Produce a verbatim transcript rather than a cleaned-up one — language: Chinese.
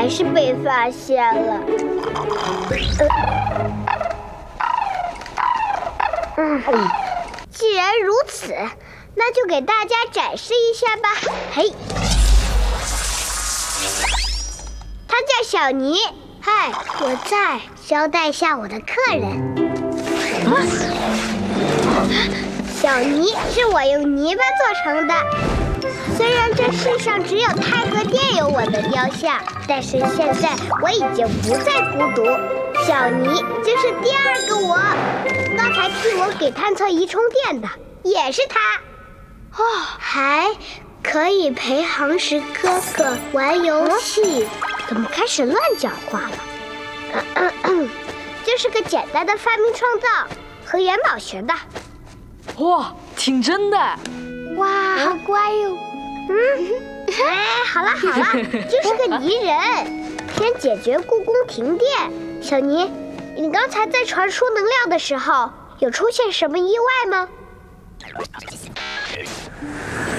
还是被发现了。呃、嗯，既然如此，那就给大家展示一下吧。嘿，他叫小尼。嗨，我在招待下我的客人。啊、小尼是我用泥巴做成的。虽然这世上只有太和殿有我的雕像，但是现在我已经不再孤独。小尼就是第二个我，刚才替我给探测仪充电的也是他。哦，还可以陪航时哥哥玩游戏。怎么开始乱讲话了？嗯嗯嗯，就是个简单的发明创造和元宝学的。 哇，挺真的。 哇，好乖哟。嗯，哎，好了好了，就是个泥人，先解决故宫停电。小尼，你刚才在传输能量的时候，有出现什么意外吗？